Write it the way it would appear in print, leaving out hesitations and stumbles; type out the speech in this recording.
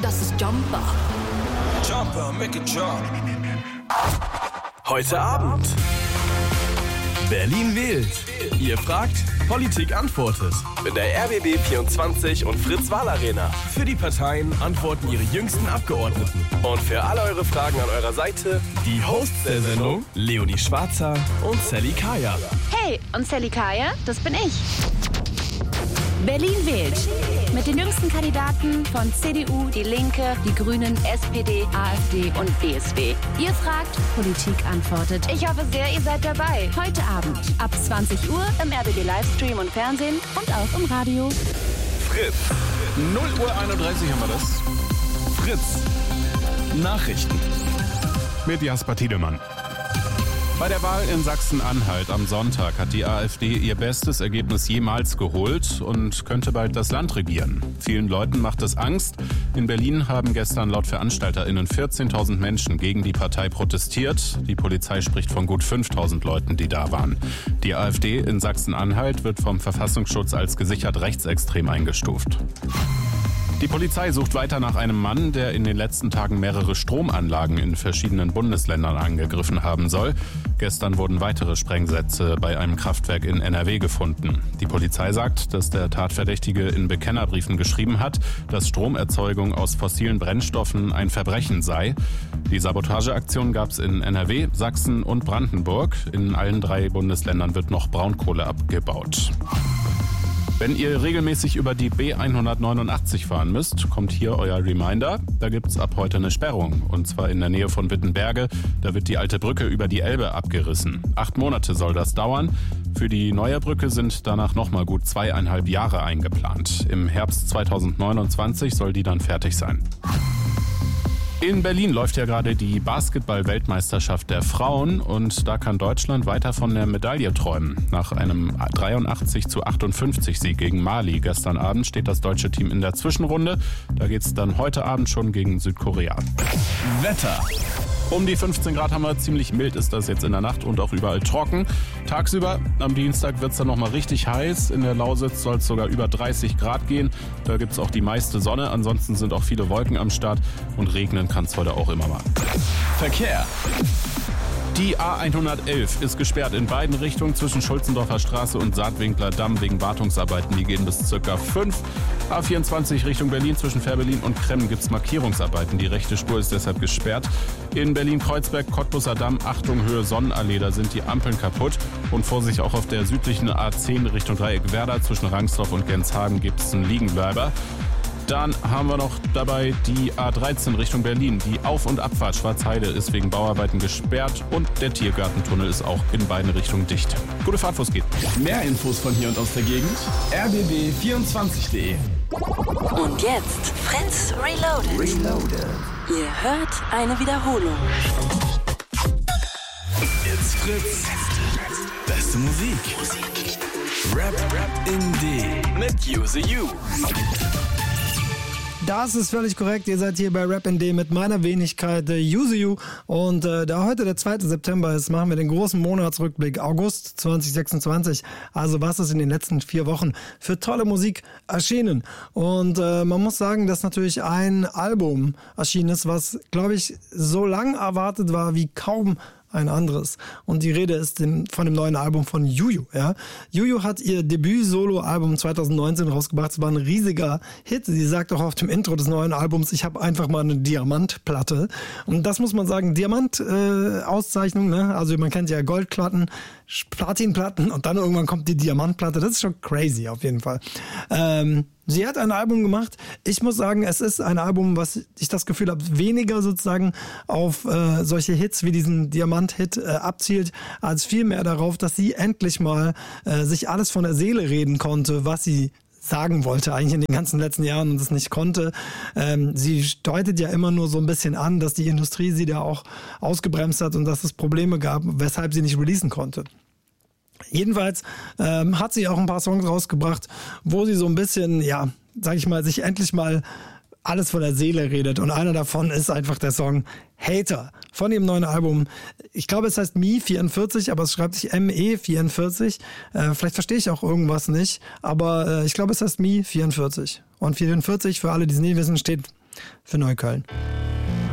Das ist Jumper. Jumper, make it jump. Heute Abend. Berlin wählt. Ihr fragt, Politik antwortet. In der RBB 24 und Fritz-Wahl-Arena. Für die Parteien antworten ihre jüngsten Abgeordneten. Und für alle eure Fragen an eurer Seite die Hosts der Sendung, Leonie Schwarzer und Sally Kaya. Hey, und Sally Kaya, das bin ich. Berlin wählt. Mit den jüngsten Kandidaten von CDU, Die Linke, die Grünen, SPD, AfD und BSW. Ihr fragt, Politik antwortet. Ich hoffe sehr, ihr seid dabei. Heute Abend ab 20 Uhr im RBB Livestream und Fernsehen und auch im Radio. Fritz. 0:31 Uhr haben wir das. Fritz. Nachrichten. Mit Jasper Tiedemann. Bei der Wahl in Sachsen-Anhalt am Sonntag hat die AfD ihr bestes Ergebnis jemals geholt und könnte bald das Land regieren. Vielen Leuten macht es Angst. In Berlin haben gestern laut VeranstalterInnen 14.000 Menschen gegen die Partei protestiert. Die Polizei spricht von gut 5.000 Leuten, die da waren. Die AfD in Sachsen-Anhalt wird vom Verfassungsschutz als gesichert rechtsextrem eingestuft. Die Polizei sucht weiter nach einem Mann, der in den letzten Tagen mehrere Stromanlagen in verschiedenen Bundesländern angegriffen haben soll. Gestern wurden weitere Sprengsätze bei einem Kraftwerk in NRW gefunden. Die Polizei sagt, dass der Tatverdächtige in Bekennerbriefen geschrieben hat, dass Stromerzeugung aus fossilen Brennstoffen ein Verbrechen sei. Die Sabotageaktion gab es in NRW, Sachsen und Brandenburg. In allen 3 Bundesländern wird noch Braunkohle abgebaut. Wenn ihr regelmäßig über die B189 fahren müsst, kommt hier euer Reminder. Da gibt's ab heute eine Sperrung. Und zwar in der Nähe von Wittenberge. Da wird die alte Brücke über die Elbe abgerissen. 8 Monate soll das dauern. Für die neue Brücke sind danach nochmal gut 2,5 Jahre eingeplant. Im Herbst 2029 soll die dann fertig sein. In Berlin läuft ja gerade die Basketball-Weltmeisterschaft der Frauen und da kann Deutschland weiter von der Medaille träumen. Nach einem 83:58 Sieg gegen Mali gestern Abend steht das deutsche Team in der Zwischenrunde. Da geht's dann heute Abend schon gegen Südkorea. Wetter. Um die 15 Grad haben wir, ziemlich mild ist das jetzt in der Nacht und auch überall trocken. Tagsüber am Dienstag wird es dann nochmal richtig heiß. In der Lausitz soll es sogar über 30 Grad gehen. Da gibt es auch die meiste Sonne. Ansonsten sind auch viele Wolken am Start und regnen kann es heute auch immer mal. Verkehr. Die A111 ist gesperrt in beiden Richtungen zwischen Schulzendorfer Straße und Saatwinkler Damm wegen Wartungsarbeiten. Die gehen bis ca. 5. A24 Richtung Berlin zwischen Fährberlin und Kremmen gibt es Markierungsarbeiten. Die rechte Spur ist deshalb gesperrt. In Berlin-Kreuzberg, Cottbusser Damm, Achtung Höhe Sonnenallee, da sind die Ampeln kaputt. Und Vorsicht auch auf der südlichen A10 Richtung Dreieck Werder zwischen Rangsdorf und Genshagen gibt es einen Liegenbleiber. Dann haben wir noch dabei die A13 Richtung Berlin. Die Auf- und Abfahrt Schwarzheide ist wegen Bauarbeiten gesperrt und der Tiergartentunnel ist auch in beiden Richtungen dicht. Gute Fahrt, wo es geht. Mehr Infos von hier und aus der Gegend. rbb24.de. Und jetzt Fritz Reloaded. Ihr hört eine Wiederholung. It's Fritz. Beste Musik. Rap in D. Mit Use You. Das ist völlig korrekt. Ihr seid hier bei Rap ND mit meiner Wenigkeit Use You. Und da heute der 2. September ist, machen wir den großen Monatsrückblick August 2026. Also was ist in den letzten 4 Wochen für tolle Musik erschienen? Und man muss sagen, dass natürlich ein Album erschienen ist, was, glaube ich, so lang erwartet war wie kaum ein anderes. Und die Rede ist von dem neuen Album von Juju. Ja? Juju hat ihr Debüt-Solo-Album 2019 rausgebracht. Es war ein riesiger Hit. Sie sagt auch auf dem Intro des neuen Albums, ich habe einfach mal eine Diamantplatte. Und das muss man sagen, Diamant-Auszeichnung. Ne? Also man kennt ja Goldplatten, Platinplatten und dann irgendwann kommt die Diamantplatte. Das ist schon crazy auf jeden Fall. Sie hat ein Album gemacht. Ich muss sagen, es ist ein Album, was ich das Gefühl habe, weniger sozusagen auf solche Hits wie diesen Diamant-Hit abzielt, als vielmehr darauf, dass sie endlich mal sich alles von der Seele reden konnte, was sie sagen wollte, eigentlich in den ganzen letzten Jahren und es nicht konnte. Sie deutet ja immer nur so ein bisschen an, dass die Industrie sie da auch ausgebremst hat und dass es Probleme gab, weshalb sie nicht releasen konnte. Jedenfalls hat sie auch ein paar Songs rausgebracht, wo sie so ein bisschen, ja, sag ich mal, sich endlich mal alles von der Seele redet. Und einer davon ist einfach der Song Hater von ihrem neuen Album. Ich glaube, es heißt Me44, aber es schreibt sich ME44. Vielleicht verstehe ich auch irgendwas nicht, aber ich glaube, es heißt Me44. Und 44, für alle, die es nicht wissen, steht für Neukölln.